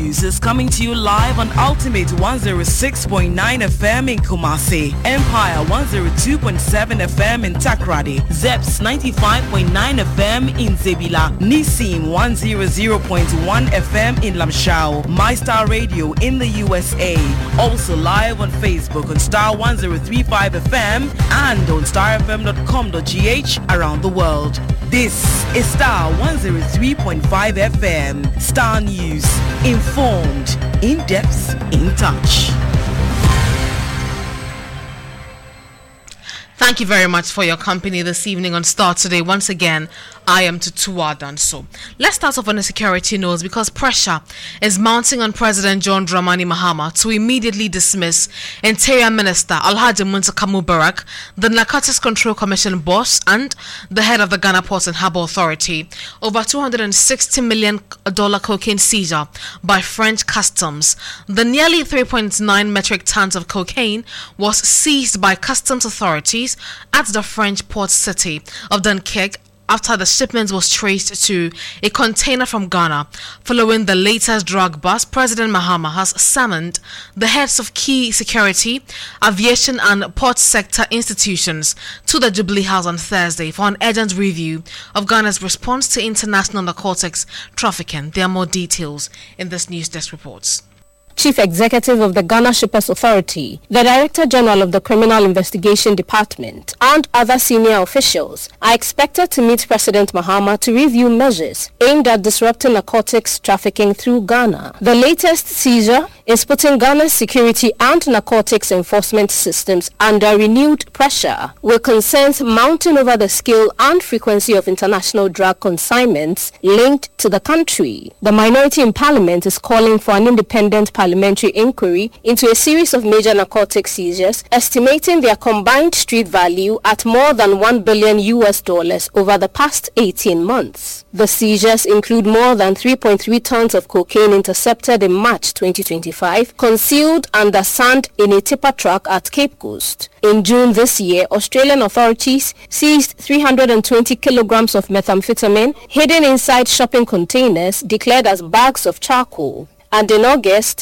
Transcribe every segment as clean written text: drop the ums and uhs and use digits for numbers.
News is coming to you live on Ultimate 106.9 FM in Kumasi, Empire 102.7 FM in Takrady, Zeps 95.9 FM in Zebila, Nissim 100.1 FM in Lamshao, MyStar Radio in the USA. Also live on Facebook on Star 1035 FM and on starfm.com.gh around the world. This is Star 103.5 FM. Star News. Informed, in-depth, in touch. Thank you very much for your company this evening on Star Today. Once again, I am Tutua Danso. Let's start off on the security news because pressure is mounting on President John Dramani Mahama to immediately dismiss Interior Minister Alhaji Muntaka Mubarak, the Narcotics Control Commission boss and the head of the Ghana Ports and Harbour Authority, over $260 million cocaine seizure by French customs. The nearly 3.9 metric tons of cocaine was seized by customs authorities at the French port city of Dunkirk after the shipment was traced to a container from Ghana. Following the latest drug bust, President Mahama has summoned the heads of key security, aviation and port sector institutions to the Jubilee House on Thursday for an urgent review of Ghana's response to international narcotics trafficking. There are more details in this news desk reports. Chief Executive of the Ghana Shippers Authority, the Director General of the Criminal Investigation Department, and other senior officials are expected to meet President Mahama to review measures aimed at disrupting narcotics trafficking through Ghana. The latest seizure is putting Ghana's security and narcotics enforcement systems under renewed pressure, with concerns mounting over the scale and frequency of international drug consignments linked to the country. The minority in Parliament is calling for an independent parliamentary inquiry into a series of major narcotic seizures, estimating their combined street value at more than $1 billion over the past 18 months. The seizures include more than 3.3 tons of cocaine intercepted in March 2025, concealed under sand in a tipper truck at Cape Coast. In June this year, Australian authorities seized 320 kilograms of methamphetamine hidden inside shopping containers declared as bags of charcoal. And in August,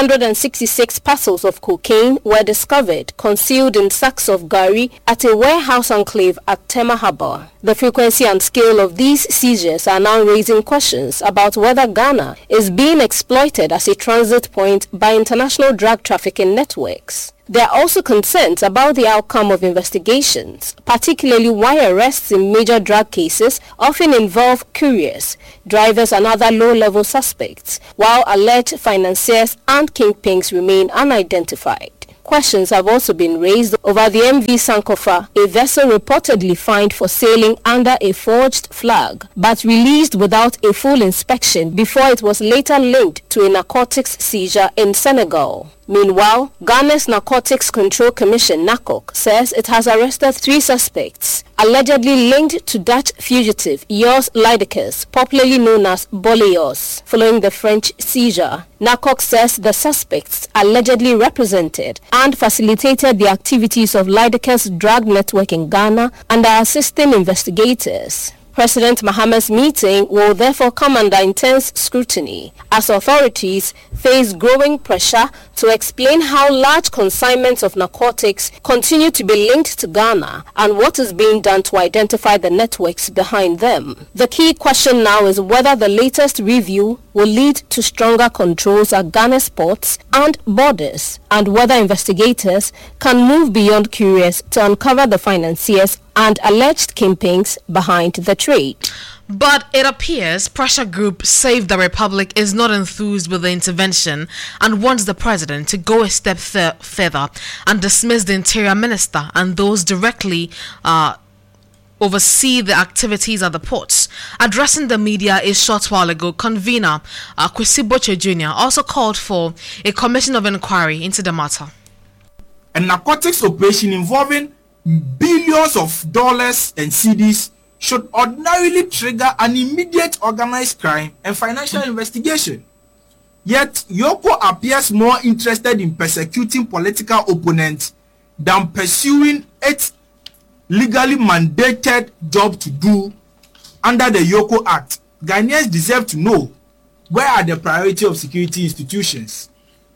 866 parcels of cocaine were discovered concealed in sacks of gari at a warehouse enclave at Tema Harbour. The frequency and scale of these seizures are now raising questions about whether Ghana is being exploited as a transit point by international drug trafficking networks. There are also concerns about the outcome of investigations, particularly why arrests in major drug cases often involve couriers, drivers and other low-level suspects, while alleged financiers and kingpins remain unidentified. Questions have also been raised over the MV Sankofa, a vessel reportedly fined for sailing under a forged flag, but released without a full inspection before it was later linked to a narcotics seizure in Senegal. Meanwhile, Ghana's Narcotics Control Commission, NACOC, says it has arrested 3 suspects, allegedly linked to Dutch fugitive Jos Lydekkers, popularly known as Boleos, following the French seizure. NACOC says the suspects allegedly represented and facilitated the activities of Lydekkers' drug network in Ghana and are assisting investigators. President Mahama's meeting will therefore come under intense scrutiny as authorities face growing pressure to explain how large consignments of narcotics continue to be linked to Ghana and what is being done to identify the networks behind them. The key question now is whether the latest review will lead to stronger controls at Ghana's ports and borders, and whether investigators can move beyond curious to uncover the financiers and alleged kingpins behind the trade. But it appears pressure group Save the Republic is not enthused with the intervention and wants the president to go a step further and dismiss the interior minister and those directly oversee the activities at the ports. Addressing the media a short while ago, convener Kwesi Botcho Jr. also called for a commission of inquiry into the matter. A narcotics operation involving billions of dollars and cedis should ordinarily trigger an immediate organized crime and financial investigation. Yet, Yoko appears more interested in persecuting political opponents than pursuing its legally mandated job to do under the Yoko Act. Ghanaians deserve to know where are the priority of security institutions?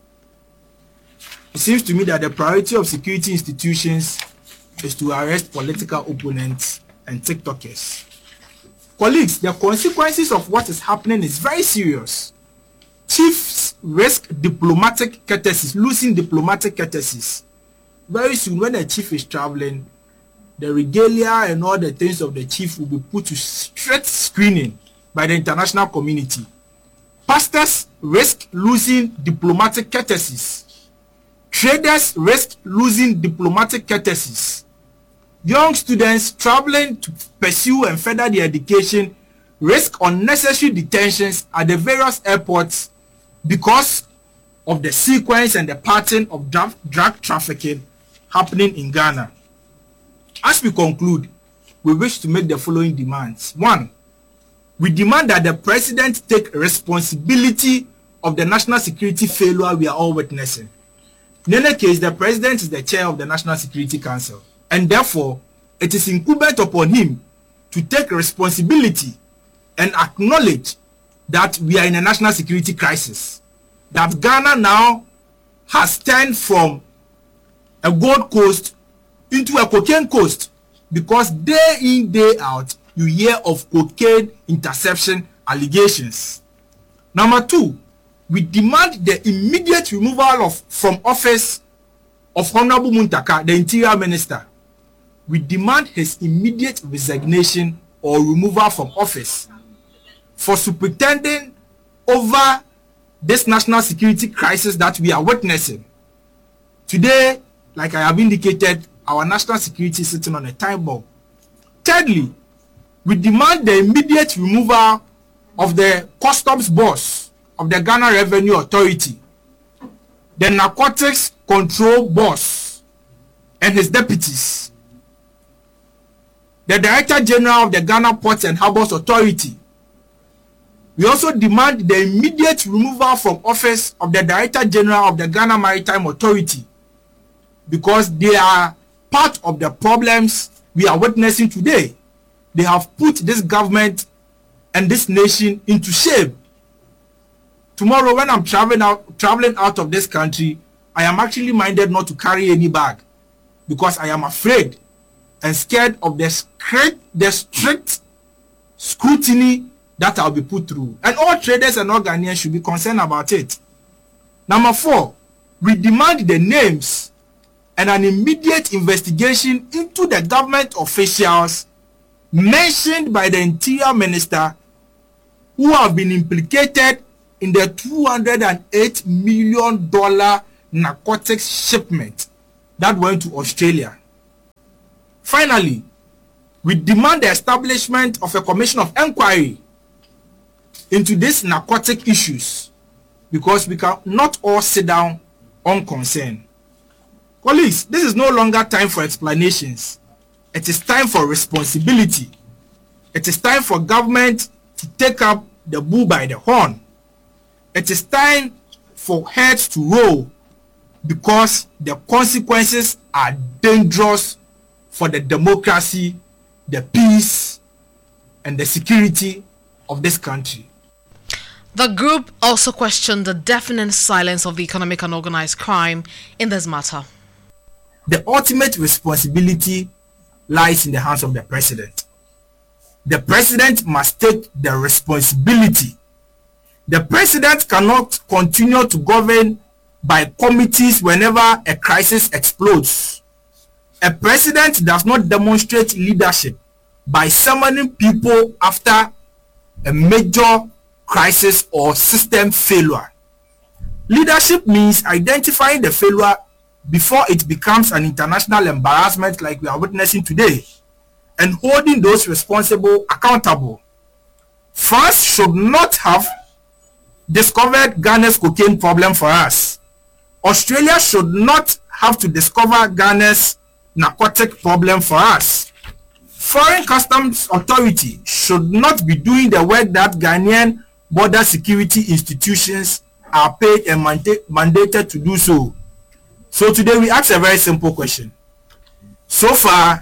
It seems to me that the priority of security institutions is to arrest political opponents and TikTokers. Colleagues, the consequences of what is happening is very serious. Chiefs risk diplomatic courtesies, losing diplomatic courtesies. Very soon, when a chief is traveling, the regalia and all the things of the chief will be put to strict screening by the international community. Pastors risk losing diplomatic courtesies. Traders risk losing diplomatic courtesies. Young students traveling to pursue and further their education risk unnecessary detentions at the various airports because of the sequence and the pattern of drug trafficking happening in Ghana. As we conclude, we wish to make the following demands. 1. We demand that the president take responsibility of the national security failure we are all witnessing. In any case, the president is the chair of the National Security Council, and therefore, it is incumbent upon him to take responsibility and acknowledge that we are in a national security crisis. That Ghana now has turned from a gold coast into a cocaine coast, because day in, day out, you hear of cocaine interception allegations. Number 2, we demand the immediate removal from office of Honorable Muntaka, the Interior Minister. We demand his immediate resignation or removal from office for superintending over this national security crisis that we are witnessing. Today, like I have indicated, our national security is sitting on a time bomb. Thirdly, we demand the immediate removal of the customs boss of the Ghana Revenue Authority, the narcotics control boss and his deputies, the Director General of the Ghana Ports and Harbours Authority. We also demand the immediate removal from office of the Director General of the Ghana Maritime Authority, because they are part of the problems we are witnessing today. They have put this government and this nation into shame. Tomorrow, when I'm traveling out of this country, I am actually minded not to carry any bag, because I am afraid and scared of the strict scrutiny that I'll be put through. And all traders and all Ghanaians should be concerned about it. Number 4, we demand the names and an immediate investigation into the government officials mentioned by the Interior Minister who have been implicated in the $208 million narcotics shipment that went to Australia. Finally, we demand the establishment of a commission of inquiry into these narcotic issues, because we cannot all sit down unconcerned. Colleagues, this is no longer time for explanations. It is time for responsibility. It is time for government to take up the bull by the horn. It is time for heads to roll, because the consequences are dangerous for the democracy, the peace, and the security of this country. The group also questioned the deafening silence of the economic and organized crime in this matter. The ultimate responsibility lies in the hands of the president. The president must take the responsibility. The president cannot continue to govern by committees whenever a crisis explodes. A president does not demonstrate leadership by summoning people after a major crisis or system failure. Leadership means identifying the failure before it becomes an international embarrassment like we are witnessing today, and holding those responsible accountable. France should not have discovered Ghana's cocaine problem for us. Australia should not have to discover Ghana's narcotic problem for us. Foreign Customs Authority should not be doing the work that Ghanaian border security institutions are paid and mandated to do so. So today we ask a very simple question. So far,